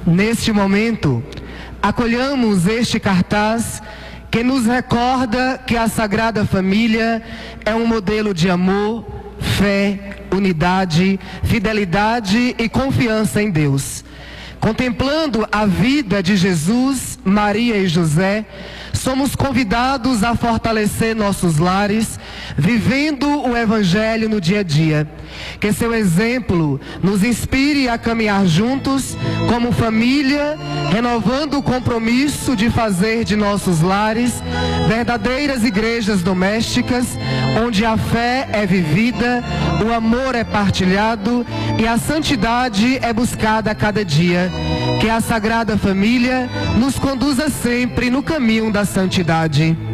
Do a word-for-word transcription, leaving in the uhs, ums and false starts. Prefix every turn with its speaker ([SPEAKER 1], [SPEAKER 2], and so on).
[SPEAKER 1] Neste momento, acolhamos este cartaz que nos recorda que a Sagrada Família é um modelo de amor, fé, unidade, fidelidade e confiança em Deus. Contemplando a vida de Jesus, Maria e José, somos convidados a fortalecer nossos lares, vivendo o Evangelho no dia a dia. Que seu exemplo nos inspire a caminhar juntos, como família, renovando o compromisso de fazer de nossos lares verdadeiras igrejas domésticas, onde a fé é vivida, o amor é partilhado e a santidade é buscada a cada dia. Que a Sagrada Família nos conduza sempre no caminho da santidade.